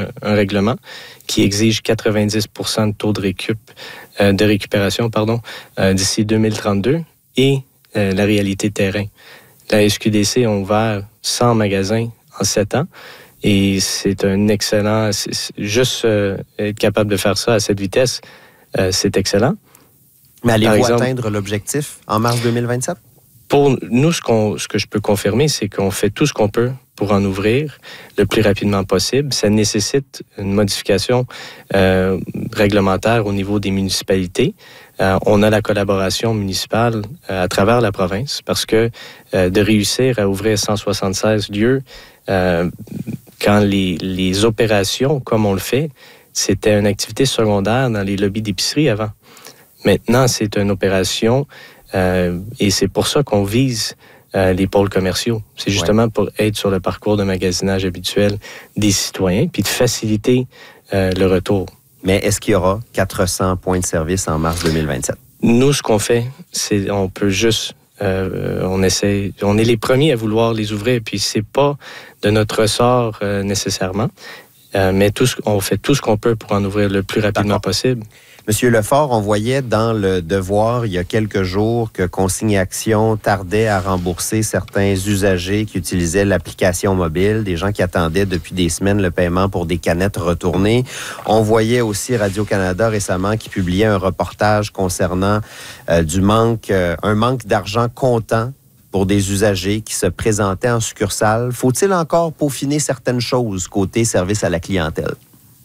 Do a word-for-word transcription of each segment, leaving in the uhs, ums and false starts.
un, un règlement qui exige quatre-vingt-dix pour cent de taux de récup, euh, de récupération, pardon, euh, d'ici deux mille trente-deux et euh, la réalité terrain. La S Q D C a ouvert cent magasins en sept ans et c'est un excellent... C'est, c'est, juste euh, être capable de faire ça à cette vitesse, euh, c'est excellent. Mais allez-vous exemple, atteindre l'objectif en mars deux mille vingt-sept? Pour nous, ce, qu'on, ce que je peux confirmer, c'est qu'on fait tout ce qu'on peut pour en ouvrir le plus rapidement possible. Ça nécessite une modification euh, réglementaire au niveau des municipalités. Euh, on a la collaboration municipale euh, à travers la province parce que euh, de réussir à ouvrir cent soixante-seize lieux euh, quand les, les opérations, comme on le fait, c'était une activité secondaire dans les lobbies d'épicerie avant. Maintenant, c'est une opération euh, et c'est pour ça qu'on vise euh, les pôles commerciaux. C'est justement ouais. pour être sur le parcours de magasinage habituel des citoyens puis de faciliter euh, le retour. Mais est-ce qu'il y aura quatre cents points de service en mars deux mille vingt-sept? Nous, ce qu'on fait, c'est on peut juste... Euh, on essaie, on est les premiers à vouloir les ouvrir, puis c'est pas de notre ressort euh, nécessairement, euh, mais tout ce, on fait tout ce qu'on peut pour en ouvrir le plus rapidement D'accord. possible. Monsieur Lefort, on voyait dans le Devoir il y a quelques jours que Consigne Action tardait à rembourser certains usagers qui utilisaient l'application mobile, des gens qui attendaient depuis des semaines le paiement pour des canettes retournées. On voyait aussi Radio-Canada récemment qui publiait un reportage concernant euh, du manque, euh, un manque d'argent comptant pour des usagers qui se présentaient en succursale. Faut-il encore peaufiner certaines choses côté service à la clientèle?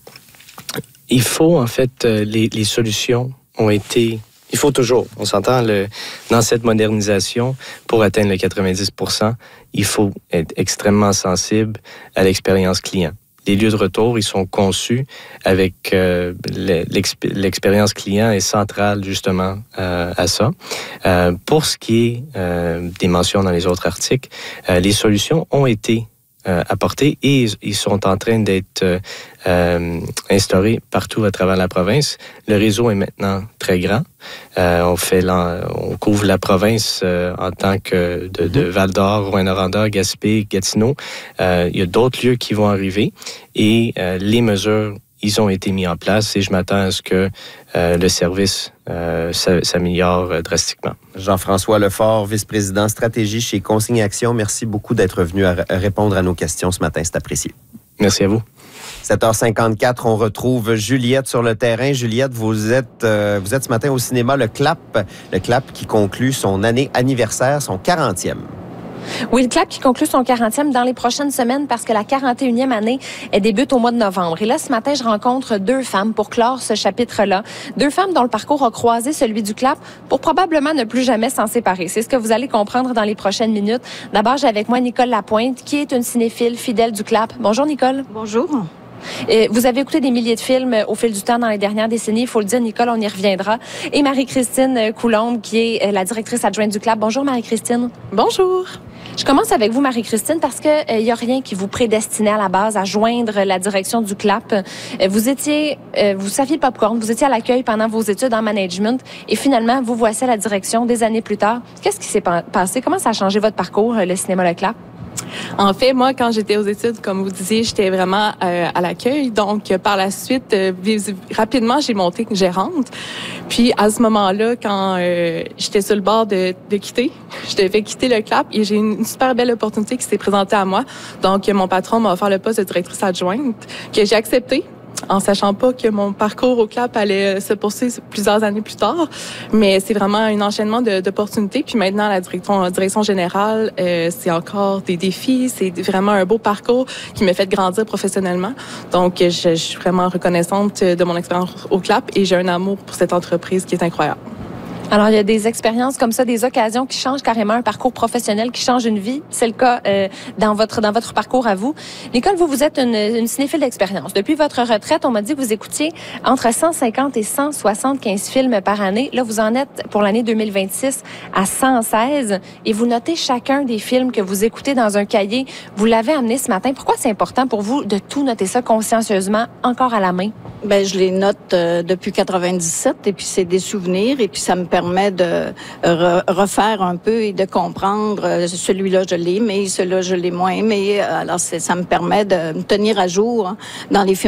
Il faut, en fait, euh, les, les solutions ont été... Il faut toujours, on s'entend, le, dans cette modernisation, pour atteindre le quatre-vingt-dix pour cent, il faut être extrêmement sensible à l'expérience client. Les lieux de retour, ils sont conçus avec... Euh, l'exp, l'expérience client est centrale, justement, euh, à ça. Euh, pour ce qui est euh, des mentions dans les autres articles, euh, les solutions ont été Euh, apportés et ils sont en train d'être euh, euh, instaurés partout à travers la province. Le réseau est maintenant très grand. Euh, on fait on couvre la province euh, en tant que de, de Val-d'Or, Rouyn-Noranda, Gaspé, Gatineau. Euh, il y a d'autres lieux qui vont arriver et euh, les mesures ils ont été mis en place et je m'attends à ce que euh, le service euh, s'améliore euh, drastiquement. Jean-François Lefort, vice-président stratégie chez Consigne Action, merci beaucoup d'être venu à répondre à nos questions ce matin, c'est apprécié. Merci à vous. sept heures cinquante-quatre, on retrouve Juliette sur le terrain. Juliette, vous êtes, euh, vous êtes ce matin au cinéma Le Clap, le Clap qui conclut son année anniversaire, son quarantième. Oui, le Clap qui conclut son quarantième dans les prochaines semaines parce que la quarante et unième année elle débute au mois de novembre. Et là, ce matin, je rencontre deux femmes pour clore ce chapitre-là. Deux femmes dont le parcours a croisé celui du Clap pour probablement ne plus jamais s'en séparer. C'est ce que vous allez comprendre dans les prochaines minutes. D'abord, j'ai avec moi Nicole Lapointe, qui est une cinéphile fidèle du Clap. Bonjour, Nicole. Bonjour. Et vous avez écouté des milliers de films au fil du temps dans les dernières décennies. Il faut le dire, Nicole, on y reviendra. Et Marie-Christine Coulombe, qui est la directrice adjointe du Clap. Bonjour, Marie-Christine. Bonjour. Je commence avec vous, Marie-Christine, parce que il euh, y a rien qui vous prédestinait à la base à joindre la direction du Clap. Euh, vous étiez, euh, vous saviez Popcorn, vous étiez à l'accueil pendant vos études en management et finalement, vous voici à la direction des années plus tard. Qu'est-ce qui s'est passé? Comment ça a changé votre parcours, le cinéma Le Clap? En fait, moi, quand j'étais aux études, comme vous disiez, j'étais vraiment euh, à l'accueil. Donc, euh, par la suite, euh, rapidement, j'ai monté gérante. Puis, à ce moment-là, quand euh, j'étais sur le bord de, de quitter, je devais quitter le Clap et j'ai une, une super belle opportunité qui s'est présentée à moi. Donc, mon patron m'a offert le poste de directrice adjointe que j'ai accepté, en sachant pas que mon parcours au Clap allait se poursuivre plusieurs années plus tard. Mais c'est vraiment un enchaînement de, d'opportunités. Puis maintenant, la direction, direction générale, euh, c'est encore des défis. C'est vraiment un beau parcours qui m'a fait grandir professionnellement. Donc, je, je suis vraiment reconnaissante de mon expérience au Clap et j'ai un amour pour cette entreprise qui est incroyable. Alors, il y a des expériences comme ça, des occasions qui changent carrément un parcours professionnel, qui changent une vie. C'est le cas euh, dans votre dans votre parcours à vous. Nicole, vous, vous êtes une, une cinéphile d'expérience. Depuis votre retraite, on m'a dit que vous écoutiez entre cent cinquante et cent soixante-quinze films par année. Là, vous en êtes, pour l'année deux mille vingt-six, à cent seize. Et vous notez chacun des films que vous écoutez dans un cahier. Vous l'avez amené ce matin. Pourquoi c'est important pour vous de tout noter ça consciencieusement, encore à la main? Ben, je les note euh, depuis quatre-vingt-dix-sept et puis c'est des souvenirs et puis ça me permet de re- refaire un peu et de comprendre euh, celui-là je l'ai aimé, celui-là je l'ai moins aimé. Alors c'est, ça me permet de me tenir à jour dans les films